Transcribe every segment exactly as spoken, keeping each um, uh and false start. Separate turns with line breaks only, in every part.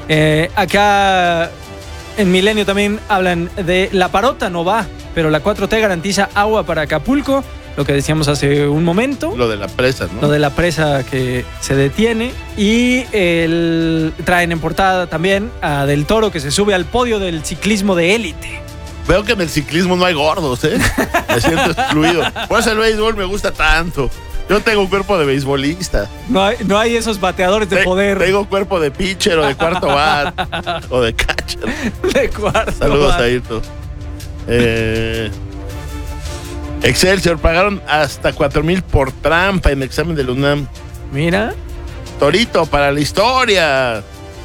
Eh, acá en Milenio también hablan de la parota no va, pero la cuatro T garantiza agua para Acapulco, lo que decíamos hace un momento.
Lo de la presa, ¿no?
Lo de la presa que se detiene. Y el, traen en portada también a Del Toro, que se sube al podio del ciclismo de élite.
Veo que en el ciclismo no hay gordos, ¿eh? Me siento excluido. Por eso el béisbol me gusta tanto. Yo tengo un cuerpo de beisbolista.
No hay, no hay esos bateadores de
Te,
poder.
Tengo cuerpo de pitcher o de cuarto bat o de catcher.
De cuarto
Saludos
bat.
a Ayrton. Eh, Excelsior pagaron hasta cuatro mil por trampa en examen de la UNAM.
Mira.
Torito para la historia.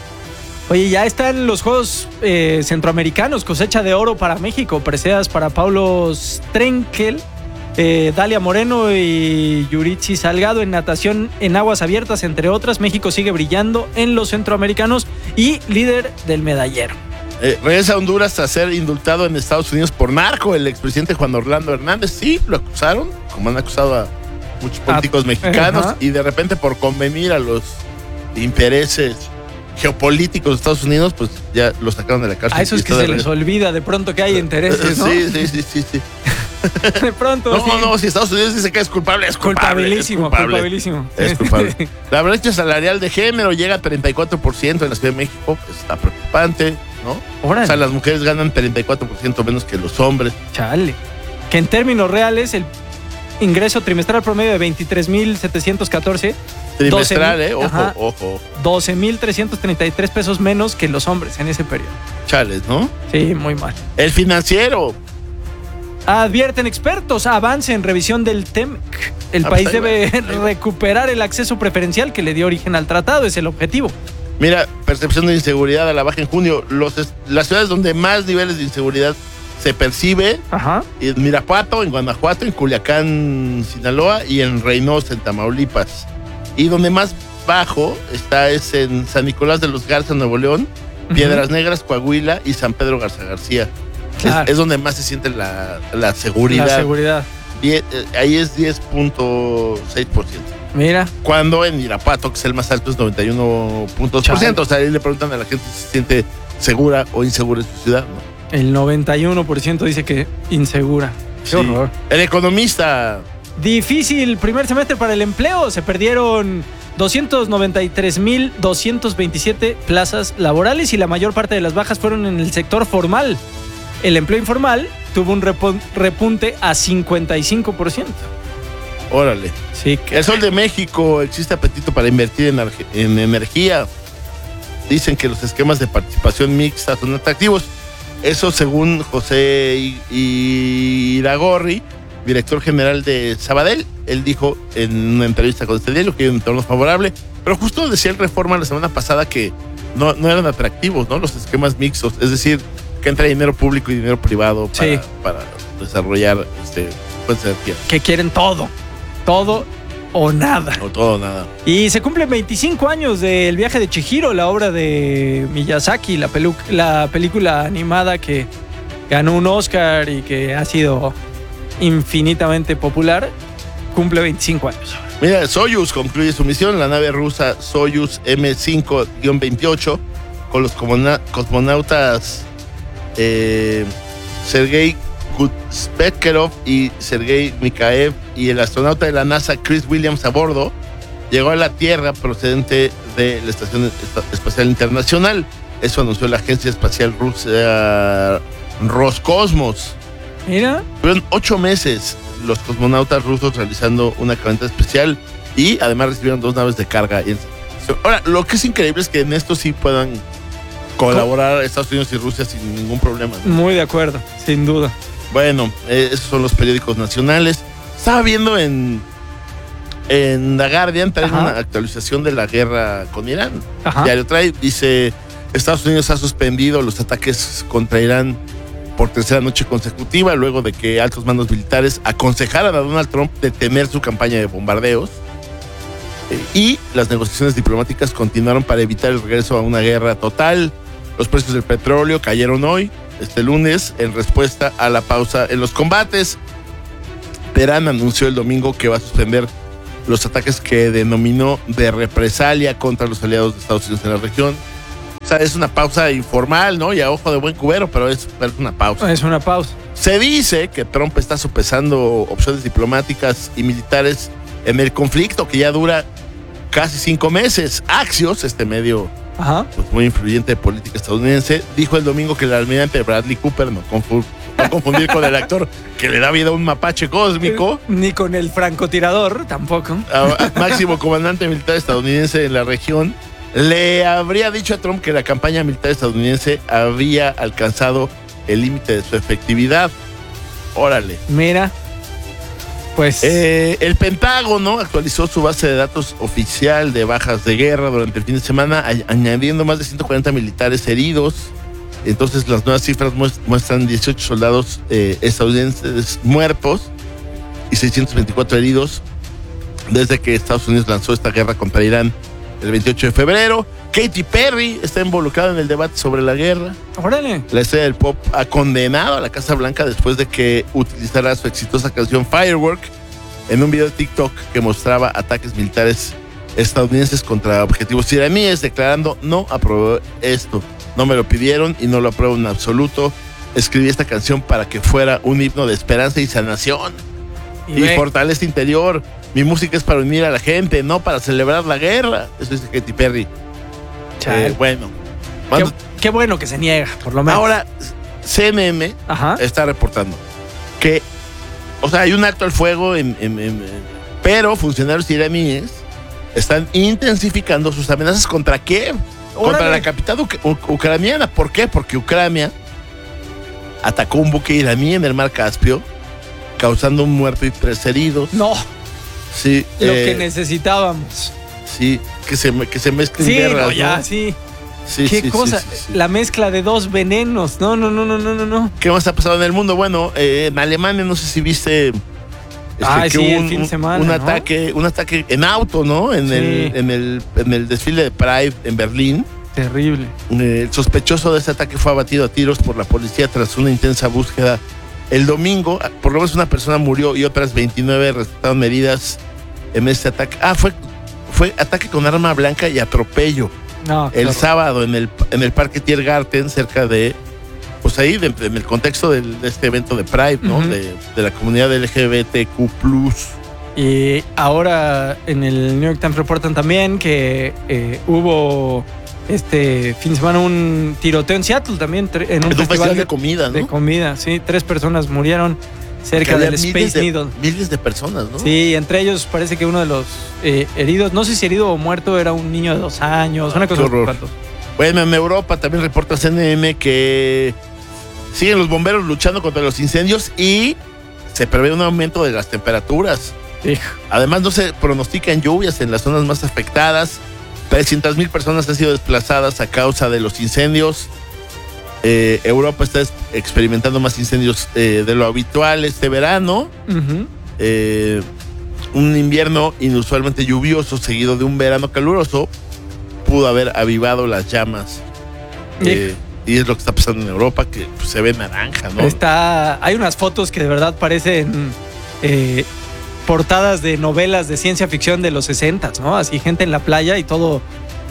Oye, ya están los Juegos eh, Centroamericanos, cosecha de oro para México, preseas para Paulo Strenkel, eh, Dalia Moreno y Yuritsi Salgado en natación en aguas abiertas, entre otras. México sigue brillando en los centroamericanos y líder del medallero.
Eh, regresa a Honduras a ser indultado en Estados Unidos por narco. El expresidente Juan Orlando Hernández, sí, lo acusaron, como han acusado a muchos políticos
ah,
mexicanos,
ajá.
y de repente por convenir a los intereses geopolíticos de Estados Unidos, pues ya lo sacaron de la cárcel.
A eso es que se les olvida de pronto que hay intereses, ¿no?
Sí, sí, sí, sí, sí.
De pronto.
No,
sí.
no, si Estados Unidos dice que es culpable, es culpable.
Culpabilísimo,
es culpable.
culpabilísimo.
Es culpable. La brecha salarial de género llega a treinta y cuatro por ciento en la Ciudad de México, pues está preocupante, ¿no?
Órale.
O sea, las mujeres ganan treinta y cuatro por ciento menos que los hombres.
Chale. Que en términos reales, el ingreso trimestral promedio de veintitrés mil setecientos catorce.
Trimestral, ¿eh? Ojo,
ajá,
ojo.
doce mil trescientos treinta y tres pesos menos que los hombres en ese periodo.
Chales, ¿no?
Sí, muy mal.
El Financiero.
Advierten expertos, avance en revisión del T E M C. El
Ah,
país
pues ahí
debe
va, ahí va.
recuperar el acceso preferencial que le dio origen al tratado, es el objetivo.
Mira, percepción de inseguridad a la baja en junio. Los, las ciudades donde más niveles de inseguridad se percibe,
Ajá.
en Mirapuato, en Guanajuato, en Culiacán, Sinaloa, y en Reynosa, en Tamaulipas. Y donde más bajo está es en San Nicolás de los Garza, Nuevo León, Piedras
Uh-huh.
Negras, Coahuila y San Pedro Garza García.
Claro.
Es, es donde más se siente la, la seguridad.
La seguridad.
Die- eh, ahí es diez punto seis por ciento.
Mira.
Cuando en Irapuato, que es el más alto, es noventa y uno punto dos por ciento. O sea, ahí le preguntan a la gente si se siente segura o insegura en su ciudad, ¿no?
El noventa y uno por ciento dice que insegura. Qué
Sí.
horror.
El Economista.
Difícil primer semestre para el empleo. Se perdieron doscientos noventa y tres mil doscientos veintisiete plazas laborales y la mayor parte de las bajas fueron en el sector formal. El empleo informal tuvo un repon- repunte a cincuenta y cinco por ciento.
Órale.
Sí, que
El Sol de México, existe apetito para invertir en, arge- en energía. Dicen que los esquemas de participación mixta son atractivos. Eso según José I- Iragorri, director general de Sabadell. Él dijo en una entrevista con este diario que hay un entorno favorable. Pero justo decía el Reforma la semana pasada que no, no eran atractivos, ¿no? Los esquemas mixtos. Es decir, que entra dinero público y dinero privado para,
Sí.
para desarrollar este, fuentes de energía.
que quieren todo. Todo o nada.
O todo o nada.
Y se cumplen veinticinco años del viaje de Chihiro, la obra de Miyazaki, la, pelu- la película animada que ganó un Oscar y que ha sido infinitamente popular. Cumple veinticinco años.
Mira, Soyuz concluye su misión. La nave rusa Soyuz eme cinco veintiocho con los comona- cosmonautas eh, Sergei Kutspekerov y Sergei Mikhaev y el astronauta de la NASA Chris Williams a bordo, llegó a la Tierra procedente de la Estación Esta- Espacial Internacional. Eso anunció la Agencia Espacial Rusa Roscosmos.
Mira,
Fueron ocho meses los cosmonautas rusos realizando una caminata especial y además recibieron dos naves de carga. Y ahora, lo que es increíble es que en esto sí puedan colaborar Estados Unidos y Rusia sin ningún problema, ¿no?
muy de acuerdo, sin duda.
Bueno, eh, esos son los periódicos nacionales. Estaba viendo en, en The Guardian, traen
Ajá.
una actualización de la guerra con Irán.
Ajá.
Ya lo trae, dice, Estados Unidos ha suspendido los ataques contra Irán por tercera noche consecutiva, luego de que altos mandos militares aconsejaran a Donald Trump detener su campaña de bombardeos. Eh, y las negociaciones diplomáticas continuaron para evitar el regreso a una guerra total. Los precios del petróleo cayeron hoy, este lunes, en respuesta a la pausa en los combates. Teherán anunció el domingo que va a suspender los ataques que denominó de represalia contra los aliados de Estados Unidos en la región. sea, es una pausa informal, ¿no? Y a ojo de buen cubero, pero es, es una pausa.
Es una pausa.
Se dice que Trump está sopesando opciones diplomáticas y militares en el conflicto que ya dura casi cinco meses. Axios, este medio
Ajá.
pues, muy influyente de política estadounidense, dijo el domingo que el almirante Bradley Cooper, no, confu- no confundir con el actor que le da vida a un mapache cósmico,
Ni con el francotirador, tampoco.
a- a máximo comandante militar estadounidense en la región, le habría dicho a Trump que la campaña militar estadounidense había alcanzado el límite de su efectividad. Órale.
Mira, pues...
Eh, el Pentágono actualizó su base de datos oficial de bajas de guerra durante el fin de semana, a- añadiendo más de ciento cuarenta militares heridos. Entonces las nuevas cifras muest- muestran dieciocho soldados eh, estadounidenses muertos y seiscientos veinticuatro heridos desde que Estados Unidos lanzó esta guerra contra Irán el veintiocho de febrero. Katy Perry está involucrada en el debate sobre la guerra.
Órale.
La estrella del pop ha condenado a la Casa Blanca después de que utilizara su exitosa canción Firework en un video de TikTok que mostraba ataques militares estadounidenses contra objetivos iraníes, declarando: no apruebo esto, no me lo pidieron y no lo apruebo en absoluto. Escribí esta canción para que fuera un himno de esperanza y sanación y,
Y,
y
ve,
fortaleza interior. Mi música es para unir a la gente, no para celebrar la guerra. Eso dice Katy Perry.
chale.
Eh, bueno.
qué,
Mando-
qué bueno que se niega, por lo menos.
Ahora, C N N
Ajá.
está reportando que, o sea, hay un alto al fuego, en, en- en- pero funcionarios iraníes están intensificando sus amenazas contra Kiev, contra
Órale.
la capital uc- u- ucraniana. ¿Por qué? Porque Ucrania atacó un buque iraní en el mar Caspio, causando un muerto y tres heridos.
No,
Sí,
lo
eh,
que necesitábamos.
sí, que se, me- que se mezclen
Sí,
guerras,
no, ya,
¿no?
sí.
Sí,
Qué
sí, sí,
cosa.
sí, sí.
La mezcla de dos venenos. No, no, no, no, no, no, no.
¿Qué más ha pasado en el mundo? Bueno, eh, en Alemania no sé si viste este,
Ay,
que
sí,
hubo
el
un,
fin de semana,
un
¿no?
ataque, un ataque en auto, ¿no? En
Sí.
el, en el, en el desfile de Pride en Berlín.
Terrible.
Eh, el sospechoso de ese ataque fue abatido a tiros por la policía tras una intensa búsqueda. El domingo, por lo menos una persona murió y otras veintinueve resultaron heridas en este ataque. Ah, fue, fue ataque con arma blanca y atropello.
No,
El
claro.
sábado en el, en el Parque Tiergarten, cerca de, pues ahí, de- en el contexto del- de este evento de Pride, ¿no?
Ujú.
de, de la comunidad L G B T Q plus.
Y ahora en el New York Times reportan también que eh, hubo este fin de semana un tiroteo en Seattle también, tre- en un,
Es un festival de
de,
comida, ¿no?
de comida. Sí, tres personas murieron cerca
Que había
del
miles
Space
de-
Needle.
Miles de personas, ¿no?
Sí, entre ellos parece que uno de los eh, heridos, no sé si herido o muerto, era un niño de dos años, una
Qué
cosa
horror.
espantosa.
Bueno, en Europa también reporta C N N que siguen los bomberos luchando contra los incendios y se prevé un aumento de las temperaturas.
Hijo.
Además, no se pronostican lluvias en las zonas más afectadas. trescientas mil personas han sido desplazadas a causa de los incendios. Eh, Europa está es- experimentando más incendios eh, de lo habitual este verano.
Ujú.
Eh, un invierno inusualmente lluvioso seguido de un verano caluroso pudo haber avivado las llamas. Eh, y es lo que está pasando en Europa, que pues, se ve naranja, ¿no?
Está, hay unas fotos que de verdad parecen eh, portadas de novelas de ciencia ficción de los sesentas, ¿no? Así gente en la playa y todo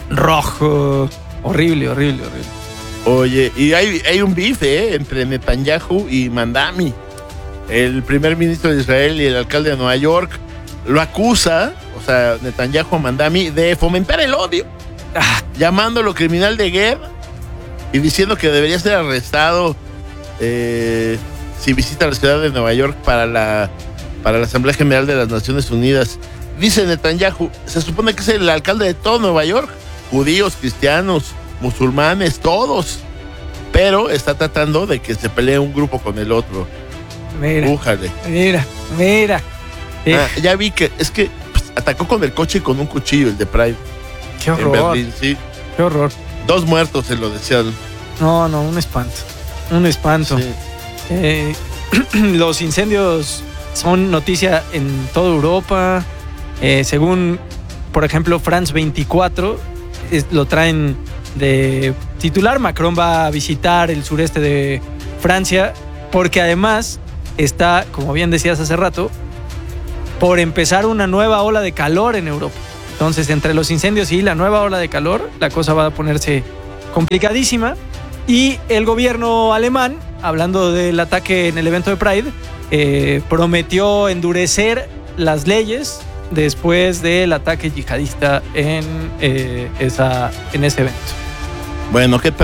rojo. Horrible, horrible, horrible.
Oye, y hay, hay un bife ¿eh? entre Netanyahu y Mandami. El primer ministro de Israel y el alcalde de Nueva York lo acusa, o sea, Netanyahu a Mandami, de fomentar el odio,
Ah,
llamándolo criminal de guerra y diciendo que debería ser arrestado eh, si visita la ciudad de Nueva York para la, para la Asamblea General de las Naciones Unidas. Dice Netanyahu, se supone que es el alcalde de todo Nueva York, judíos, cristianos, musulmanes, todos, pero está tratando de que se pelee un grupo con el otro.
mira,
Újale.
mira, mira. Eh,
Ah, ya vi que es que pues, atacó con el coche y con un cuchillo, el de Pride,
qué
en
horror,
Berlín, sí.
qué horror.
Dos muertos en lo de Seattle.
No, no, un espanto. Un espanto.
Sí.
Eh, los incendios son noticia en toda Europa. Eh, según, por ejemplo, France veinticuatro, es- lo traen de titular. Macron va a visitar el sureste de Francia porque además está, como bien decías hace rato, por empezar una nueva ola de calor en Europa. Entonces, entre los incendios y la nueva ola de calor, la cosa va a ponerse complicadísima. Y el gobierno alemán, hablando del ataque en el evento de Pride, eh, prometió endurecer las leyes después del ataque yihadista en, eh, esa, en ese evento.
Bueno, ¿qué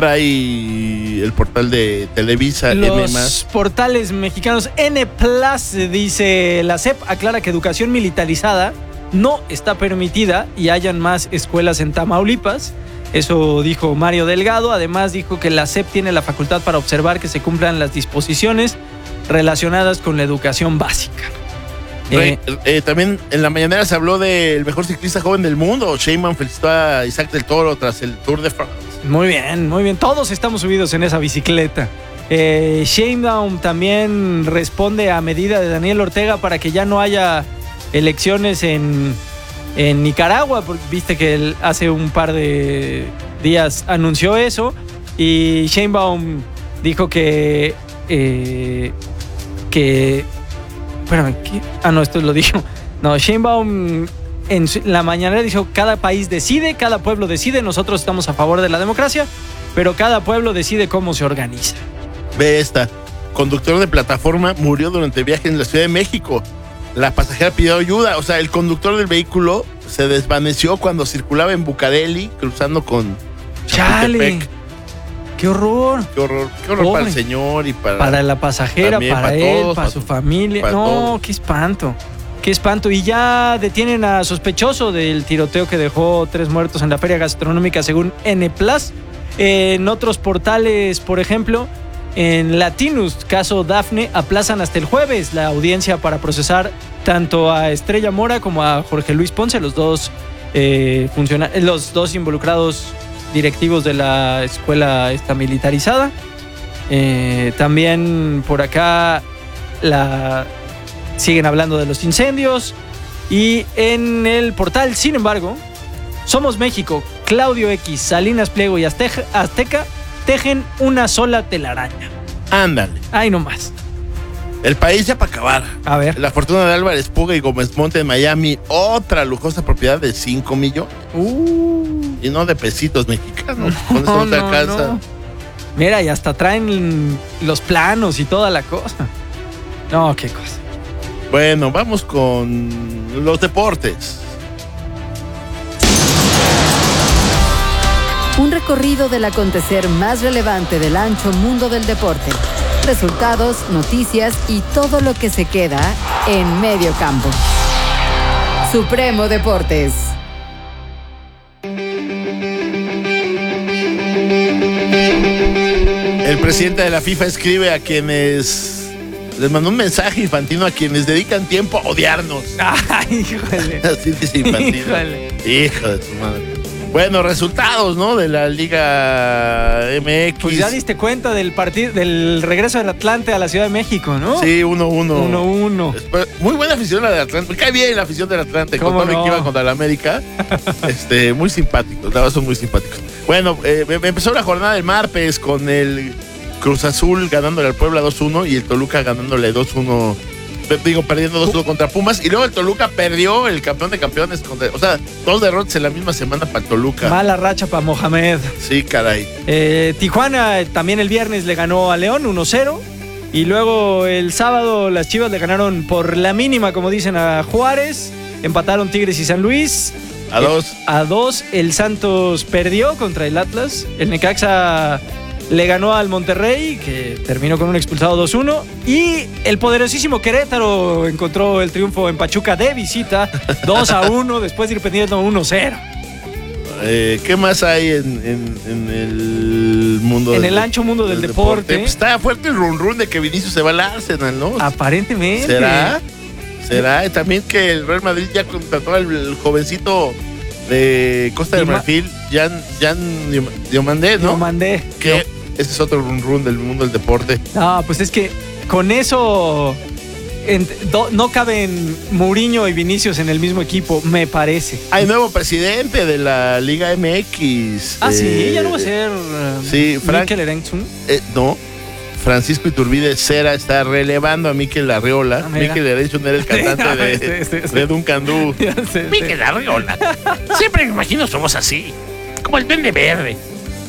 trae el portal de Televisa?
Los
N más?
portales mexicanos. N plus, dice la S E P, aclara que educación militarizada no está permitida y hayan más escuelas en Tamaulipas. Eso dijo Mario Delgado. Además dijo que la S E P tiene la facultad para observar que se cumplan las disposiciones relacionadas con la educación básica.
Eh, eh, también en la mañanera se habló del mejor ciclista joven del mundo. Sheinbaum felicitó a Isaac del Toro tras el Tour de France.
Muy bien, muy bien. Todos estamos subidos en esa bicicleta. Eh, Sheinbaum también responde a medida de Daniel Ortega para que ya no haya elecciones en, en Nicaragua. Porque viste que él hace un par de días anunció eso. Y Sheinbaum dijo que... Eh, que... Espérame, ¿qué? Ah, no, esto lo dijo. No, Sheinbaum en la mañanera dijo: cada país decide, cada pueblo decide, nosotros estamos a favor de la democracia, pero cada pueblo decide cómo se organiza.
Ve esta. Conductor de plataforma murió durante viaje en la Ciudad de México. La pasajera pidió ayuda. O sea, el conductor del vehículo se desvaneció cuando circulaba en Bucareli, cruzando con
¡Chale! ¡Qué horror!
¡Qué horror! ¡Qué horror! Pobre. Para el señor y para...
Para la pasajera, para, para él, todos, para su familia.
Para
no,
todos.
¡Qué espanto! ¡Qué espanto! Y ya detienen a sospechoso del tiroteo que dejó tres muertos en la feria gastronómica, según N plus. Eh, en otros portales, por ejemplo, en Latinus, caso Dafne, aplazan hasta el jueves la audiencia para procesar tanto a Estrella Mora como a Jorge Luis Ponce, los dos, eh, funciona- los dos involucrados directivos de la escuela esta militarizada. Eh, también por acá la, siguen hablando de los incendios. Y en el portal, sin embargo, Somos México, Claudio X, Salinas Pliego y Azteca, Azteca tejen una sola telaraña.
Ándale.
Ahí nomás.
El país ya para acabar.
A ver.
La fortuna de Álvarez Puga y Gómez Monte en Miami, otra lujosa propiedad de cinco millones.
Uh.
Y no de pesitos mexicanos. Con eso
No,
no te
no,
alcanza.
no. Mira, y hasta traen los planos y toda la cosa. No, qué cosa.
Bueno, vamos con los deportes.
Un recorrido del acontecer más relevante del ancho mundo del deporte. Resultados, noticias y todo lo que se queda en medio campo. Supremo Deportes.
El presidente de la FIFA escribe a quienes... Les mandó un mensaje infantino a quienes dedican tiempo a odiarnos.
Ay, híjole.
Así dice infantino.
Híjole.
Hijo de su madre. Bueno, resultados, ¿no? De la Liga M X.
Pues ya diste cuenta del partido, del regreso del Atlante a la Ciudad de México, ¿no?
Sí, uno uno.
uno uno.
Después, muy buena afición la del Atlante. Me cae bien la afición del Atlante. Con
¿Cómo
todo
no?
el que iba contra el América. este, muy simpáticos. La verdad son muy simpáticos. Bueno, eh, me, me empezó la jornada del martes con el Cruz Azul ganándole al Puebla dos uno y el Toluca ganándole dos uno. Digo, perdiendo dos uno contra Pumas. Y luego el Toluca perdió el campeón de campeones. Contra, o sea, dos derrotas en la misma semana para el Toluca.
Mala racha para Mohamed.
Sí, caray.
Eh, Tijuana eh, también el viernes le ganó a León uno cero. Y luego el sábado las Chivas le ganaron por la mínima, como dicen, a Juárez. Empataron Tigres y San Luis.
A dos.
Eh, a dos. El Santos perdió contra el Atlas. El Necaxa le ganó al Monterrey, que terminó con un expulsado dos uno. Y el poderosísimo Querétaro encontró el triunfo en Pachuca de visita, dos a uno, después de ir perdiendo uno cero.
Eh, ¿Qué más hay en, en, en el mundo
En
del,
el ancho mundo del, del deporte. deporte.
Pues está fuerte el run run de que Vinicius se va al Arsenal, ¿no?
Aparentemente.
¿Será? ¿Será? Y también que el Real Madrid ya contrató al el jovencito de Costa del Marfil, Jan, Jan Diomandé, ¿no?
Diomandé.
Que ese es otro run run del mundo del deporte.
No, pues es que con eso en, do, no caben Mourinho y Vinicius en el mismo equipo, me parece.
Hay nuevo presidente de la Liga M X.
Ah, eh, sí, ya no va a ser uh,
sí, Frank,
Mikel Erentxun.
Eh, no, Francisco Iturbide Cera está relevando a Mikel Arriola. Ah, Mikel Erentxun era el cantante sí, no, de, sí, sí, sí. de Duncan Du.
Mikel Arriola. Siempre me imagino somos así, como el Duende Verde.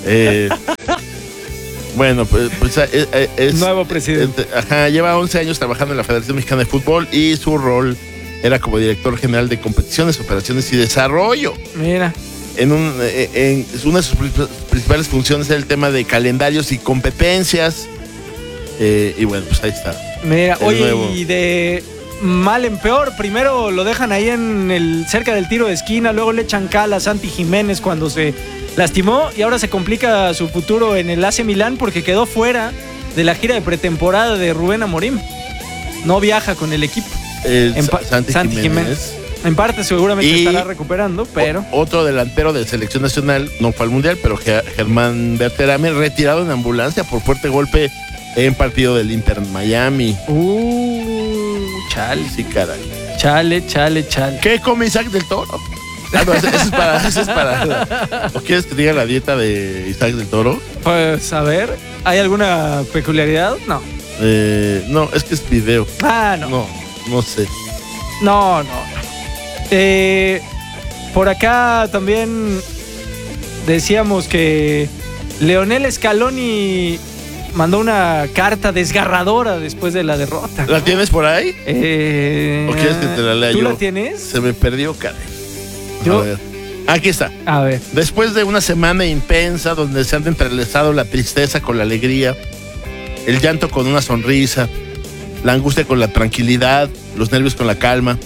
Eh, bueno, pues, pues es, es
nuevo presidente.
Ajá, lleva once años trabajando en la Federación Mexicana de Fútbol y su rol era como director general de competiciones, operaciones y desarrollo.
Mira.
En, un, en una de sus principales funciones era el tema de calendarios y competencias. Eh, y bueno, pues ahí está.
Mira, oye, nuevo. Y de mal en peor, primero lo dejan ahí en el cerca del tiro de esquina, luego le echan cal a Santi Jiménez cuando se lastimó y ahora se complica su futuro en el A C Milán porque quedó fuera de la gira de pretemporada de Rubén Amorim. No viaja con el equipo.
El en pa- Santi, Santi Jiménez. Jiménez.
En parte seguramente y estará recuperando, pero...
Otro delantero de selección nacional, no fue al Mundial, pero Germán Berterame, retirado en ambulancia por fuerte golpe en partido del Inter Miami.
Uh, chale.
Sí, caray.
Chale, chale, chale.
¿Qué come Isaac del Toro? Ah, no, eso, eso es para... Eso es para ¿O quieres que diga la dieta de Isaac del Toro?
Pues, a ver, ¿hay alguna peculiaridad? No.
Eh, no, es que es video.
Ah, no.
No, no sé.
No, no. Eh, por acá también decíamos que Leonel Scaloni mandó una carta desgarradora después de la derrota.
¿La tienes por ahí?
Eh,
¿O quieres que te la lea
¿tú
yo?
¿Tú la tienes?
Se me perdió, caray.
Yo...
A ver. Aquí está.
A ver.
Después de una semana intensa donde se han entrelazado la tristeza con la alegría, el llanto con una sonrisa, la angustia con la tranquilidad, los nervios con la calma,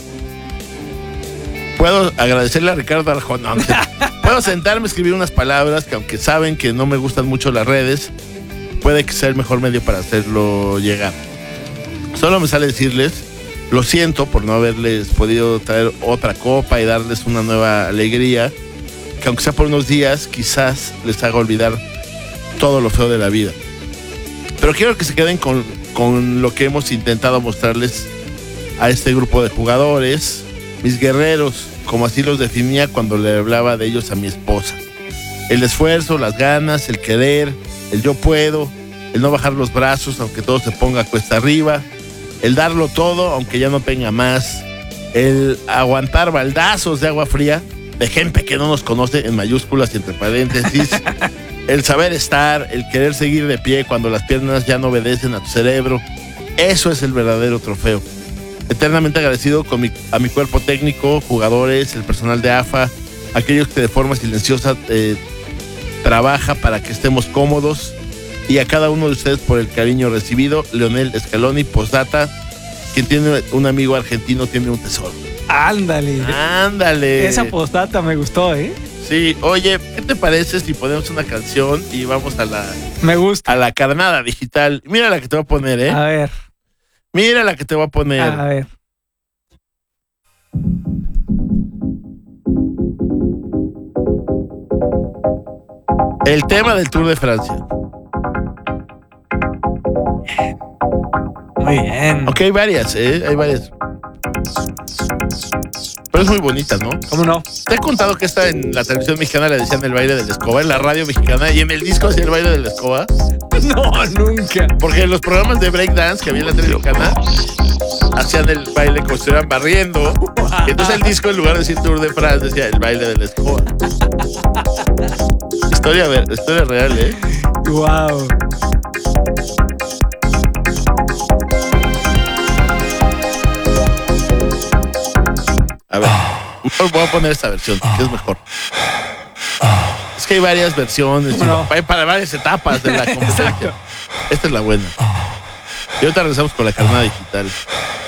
puedo agradecerle a Ricardo Arjona. Puedo sentarme a escribir unas palabras que, aunque saben que no me gustan mucho las redes, puede que sea el mejor medio para hacerlo llegar. Solo me sale decirles, lo siento por no haberles podido traer otra copa y darles una nueva alegría, que aunque sea por unos días, quizás les haga olvidar todo lo feo de la vida. Pero quiero que se queden con, con lo que hemos intentado mostrarles a este grupo de jugadores, mis guerreros, como así los definía cuando le hablaba de ellos a mi esposa. El esfuerzo, las ganas, el querer, el yo puedo, el no bajar los brazos aunque todo se ponga cuesta arriba, el darlo todo aunque ya no tenga más, el aguantar baldazos de agua fría de gente que no nos conoce en mayúsculas y entre paréntesis, el saber estar, el querer seguir de pie cuando las piernas ya no obedecen a tu cerebro. Eso es el verdadero trofeo. Eternamente agradecido con mi, a mi cuerpo técnico, jugadores, el personal de A F A, aquellos que de forma silenciosa eh, trabaja para que estemos cómodos, y a cada uno de ustedes por el cariño recibido. Leonel Scaloni, postdata, quien tiene un amigo argentino tiene un tesoro.
Ándale.
Ándale.
Esa postdata me gustó, ¿eh?
Sí, oye, ¿qué te parece si ponemos una canción y vamos a la...
Me gusta.
A la carnada digital? Mira la que te voy a poner, ¿eh?
A ver.
Mira la que te voy a poner.
A ver.
El tema del Tour de Francia.
Muy bien.
Ok, hay varias, ¿eh? Hay varias. Pero es muy bonita, ¿no?
¿Cómo no?
Te he contado que esta en la televisión mexicana le decían el baile de la escoba, en la radio mexicana, y en el disco hacía el baile de la escoba.
No, nunca.
Porque en los programas de breakdance que había en la televisión mexicana hacían el baile como si estuvieran barriendo. Y entonces el disco, en lugar de decir Tour de France, decía el baile de la escoba. Historia, ver, historia real, ¿eh?
Wow.
A ver, voy a poner esta versión, que es mejor. Es que hay varias versiones,
no.
Hay para varias etapas de la competencia. Esta es la buena. Y ahorita regresamos con la carnada digital.